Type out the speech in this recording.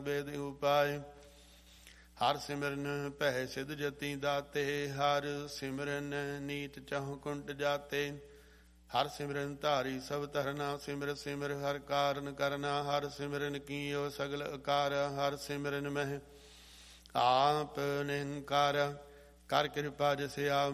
ਬੇਦ ਉਪਾਇ। ਹਰ ਸਿਮਰਨ ਭੈ ਸਿਧ ਜਤੀ ਦਾਤੇ, ਹਰ ਸਿਮਰਨ ਨੀਤ ਚਾਹੁ ਕੁੰਟ ਜਾਤੇ। ਹਰ ਸਿਮਰਨ ਧਾਰੀ ਸਭ ਧਰਨਾ, ਸਿਮਰ ਸਿਮਰ ਹਰ ਕਾਰਨ ਕਰਨਾ। ਹਰ ਸਿਮਰਨ ਕੀਓ ਸਗਲ ਅਕਾਰ, ਹਰ ਸਿਮਰਨ ਮਹਿ ਆਪ ਨਿਰੰਕਾਰ। ਕਰ ਕਿਰਪਾ ਜਿਸ ਆਪ